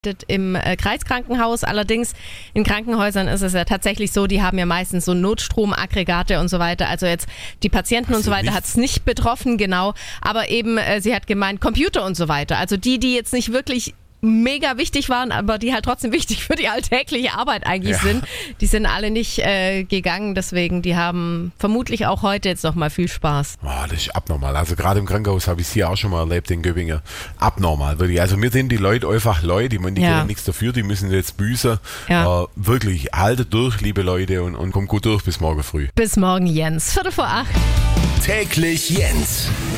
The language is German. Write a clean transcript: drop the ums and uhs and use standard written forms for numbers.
im Kreiskrankenhaus. Allerdings in Krankenhäusern ist es ja tatsächlich so, die haben ja meistens so Notstromaggregate und so weiter. Also jetzt die Patienten und so weiter hat es nicht betroffen, genau. Aber eben, sie hat gemeint, Computer und so weiter. Also die jetzt nicht wirklich mega wichtig waren, aber die halt trotzdem wichtig für die alltägliche Arbeit eigentlich sind. Die sind alle nicht gegangen, deswegen, die haben vermutlich auch heute jetzt nochmal viel Spaß. Oh, das ist abnormal. Also gerade im Krankenhaus habe ich es hier auch schon mal erlebt in Göppingen. Abnormal, wirklich. Also mir sind die Leute einfach Leute, die können nichts dafür, die müssen jetzt büßen. Ja. Wirklich, haltet durch, liebe Leute, und kommt gut durch bis morgen früh. Bis morgen, Jens. 7:45. Täglich Jens.